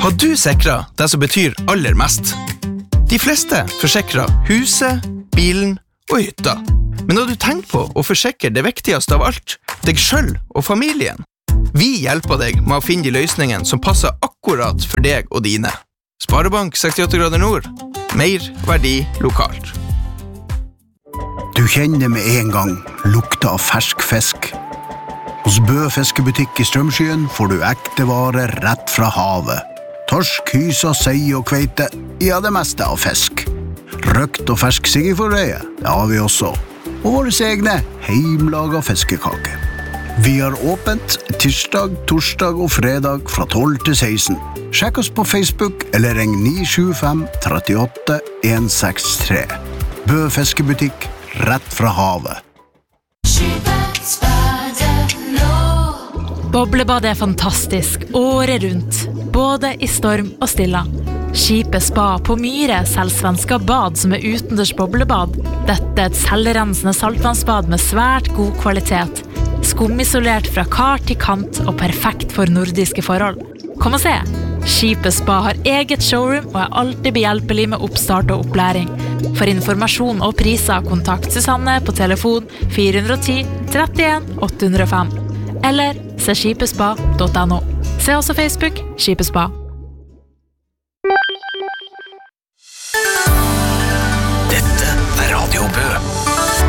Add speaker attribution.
Speaker 1: Har du sikret det som betyr aller mest? De fleste forsikrer huset, bilen og hytta. Men når du tenker på å forsikre det viktigste av alt, deg selv og familien, vi hjelper deg med å finne de løsningene som passer akkurat for deg og dine. Sparebank 68 grader nord. Mer verdi lokalt.
Speaker 2: Du kjenner med en gang lukta av fersk fisk. Hos Bø fiskebutikk i Strømskyen får du ekte varer rett fra havet. Torsk, hysa, sei og kveite, ja det meste av fisk. Røkt og fersk siggeforreie, det har vi også. Og våre egne heimlaga fiskekake. Vi har åpent tirsdag, torsdag og fredag fra 12 til 16. Sjekk oss på Facebook eller ring 975 38 163. Bø fiskebutikk, rett fra havet.
Speaker 3: Boblebad fantastisk, året rundt, både i storm og stilla. Skipet Spa på Myre selger svenska bad som utendørs boblebad. Dette et selvrensende saltvannsbad med svært god kvalitet. Skumisolert fra kar til kant og perfekt for nordiske forhold. Kom og se! Skipet Spa har eget showroom og alltid behjelpelig med oppstart og opplæring. For informasjon og priser, kontakt Susanne på telefon 410 31 805. Eller se skipespa.no. Se også Facebook Skipespa.